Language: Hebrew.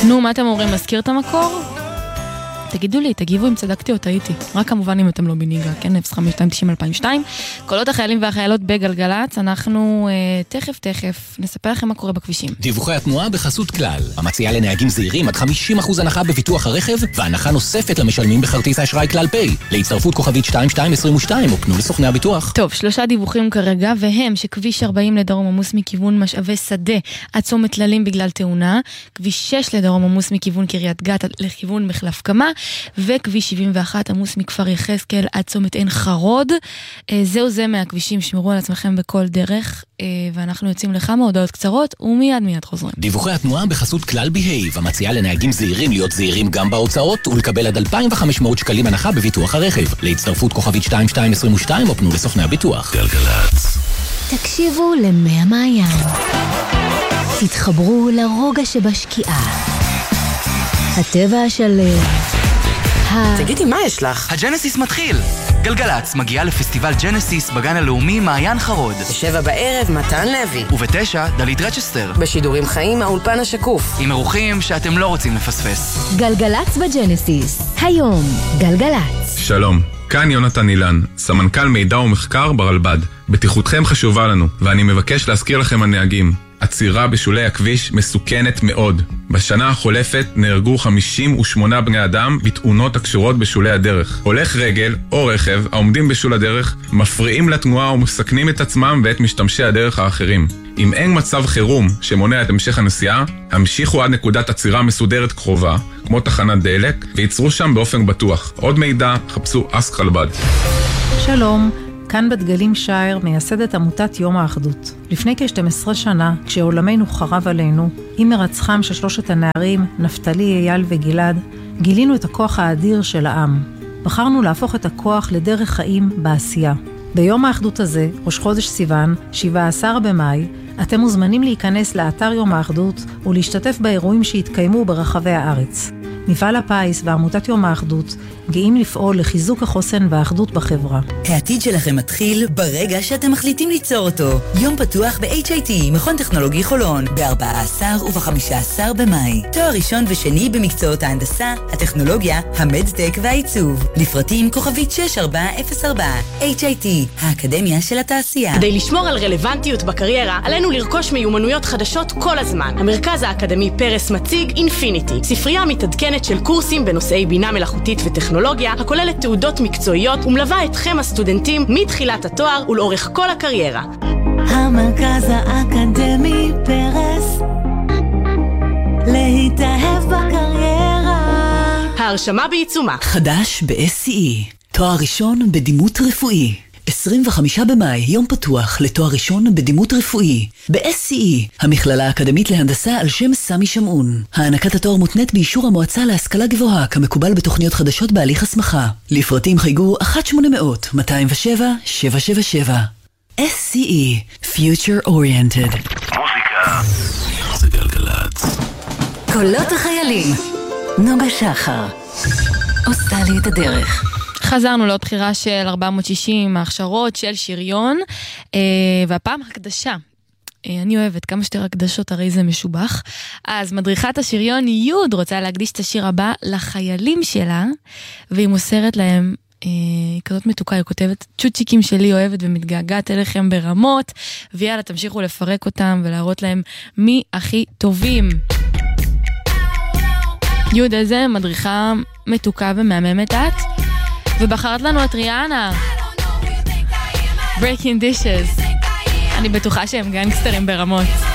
נו, מה אתם אומרים? מזכיר את המקור? תגידו לי, תגיבו אם צדקתי או טעיתי. רק כמובן אם אתם לא בניגה, כן? 0529902002. קולות החיילים והחיילות בגלגלץ, אנחנו תכף נספר לכם מה קורה בכבישים. דיווחי התנועה בחסות כלל. המציעה לנהגים זהירים עד 50% הנחה בביטוח הרכב, והנחה נוספת למשלמים בכרטיס האשראי כלל פיי. להצטרפות כוכבית 2222 או פנו לסוכני הביטוח. טוב, 3 דיווחים כרגע, והם שכביש 40 לדרום עמוס מכיוון משאבי שדה עד צומת טללים בגלל תאונה, כביש 6 לדרום עמוס מכיוון קריית גת לכיוון מחלף קמה, וכביש 71 עמוס מכפר יחזקאל עד צומת עין חרוד. זהו זה מהכבישים, שמרו על עצמכם בכל דרך, ואנחנו יוצאים לכמה הודעות קצרות ומיד חוזרים. דיווחי התנועה בחסות כלל בהייב, המציעה לנהגים זהירים להיות זהירים גם בהוצאות ולקבל עד 2,500 שקלים הנחה בביטוח הרכב. להצטרפות כוכבית 2222 או פנו לסוכני הביטוח. גלגלץ. תקשיבו למי מעיין. תתחברו לרוגע שבשקיעה. הטבע השלם. תגידי, מה יש לך? הג'נסיס מתחיל! גלגלץ מגיעה לפסטיבל ג'נסיס בגן הלאומי מעיין חרוד. ב7 מתן לוי. וב9 דלית רצ'סטר. בשידורים חיים האולפן השקוף. עם אירוחים שאתם לא רוצים לפספס. גלגלץ בג'נסיס. היום, גלגלץ. שלום, כאן יונתן אילן, סמנכ"ל מידע ומחקר ברלב"ד. בטיחותכם חשובה לנו, ואני מבקש להזכיר לכם הנהגים. עצירה בשולי הכביש מסוכנת מאוד. בשנה החולפת נהרגו 58 בני אדם בתאונות הקשורות בשולי הדרך. הולך רגל או רכב העומדים בשול הדרך מפריעים לתנועה ומסכנים את עצמם ואת משתמשי הדרך האחרים. אם אין מצב חירום שמונע את המשך הנסיעה, המשיכו עד נקודת עצירה מסודרת קרובה, כמו תחנת דלק, ויצרו שם באופן בטוח. עוד מידע, חפשו אסק רלב"ד. שלום. כאן בדגלים שייר מייסדת עמותת יום האחדות. לפני כ-12 שנה, כשעולמנו חרב עלינו, עם מרצחם של 3 הנערים, נפתלי, אייל וגלעד, גילינו את הכוח האדיר של העם. בחרנו להפוך את הכוח לדרך חיים בעשייה. ביום האחדות הזה, ראש חודש סיוון, 17 במאי, אתם מוזמנים להיכנס לאתר יום האחדות ולהשתתף באירועים שהתקיימו ברחבי הארץ. מפעל הפיס ועמותת יום האחדות גאים לפעול לחיזוק החוסן והאחדות בחברה. העתיד שלכם מתחיל ברגע שאתם מחליטים ליצור אותו. יום פתוח ב-HIT, מכון טכנולוגי חולון, ב-14 וב-15 במאי. תואר ראשון ושני במקצועות ההנדסה, הטכנולוגיה, המדטק והעיצוב. לפרטים כוכבית 6404. HIT, האקדמיה של התעשייה. כדי לשמור על רלוונטיות בקריירה, עלינו לרכוש מיומנויות חדשות כל הזמן. המרכז האקדמי פרס מציג אינפיניטי, ספרייה מתעדכנת של קורסים בנושאי בינה מלאכותית וטכנולוגיה, הכוללת תעודות מקצועיות ומלווה אתכם הסטודנטים מתחילת התואר ולאורך כל הקריירה. המרכז האקדמי פרס, להתאהב בקריירה. ההרשמה בעיצומה. חדש ב-SCE, תואר ראשון בדימות רפואי. 25 במאי, יום פתוח לתואר ראשון בדימות רפואי. ב-SCE, המכללה האקדמית להנדסה על שם סמי שמעון. הענקת התואר מותנית באישור המועצה להשכלה גבוהה, כמקובל בתוכניות חדשות בהליך הסמכה. לפרטים חייגו 1-800-207-777. SCE, Future Oriented. מוזיקה זה גלגלץ. קולות החיילים. נוגה שחר עושה לי את הדרך. חזרנו לעוד בחירה של 460, ההכשרות של שריון, והפעם הקדשה. אני אוהבת כמה שתי הקדשות, הרי זה משובח. אז מדריכת השריון יוד רוצה להקדיש את השיר הבא לחיילים שלה, והיא מוסרת להם כזאת מתוקה, היא כותבת, צ'וצ'יקים שלי אוהבת ומתגעגעת אליכם ברמות, ויאללה תמשיכו לפרק אותם ולהראות להם מי הכי טובים. יוד הזה מדריכה מתוקה ומהממת את, ובחרת לנו את ריאנה, Breaking Dishes. אני בטוחה שהם גנגסטרים ברמות.